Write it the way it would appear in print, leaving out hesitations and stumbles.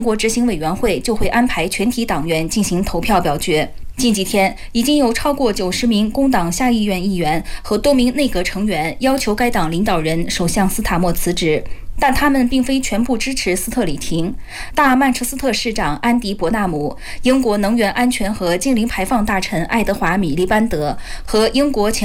国执行委员会就会安排全体党员进行投票表决。近几天，已经有超过90名工党下议院议员和多名内阁成员要求该党领导人首相斯塔默辞职，但他们并非全部支持斯特里廷。大曼彻斯特市长安迪·伯纳姆、英国能源安全和净零排放大臣爱德华·米利班德和英国前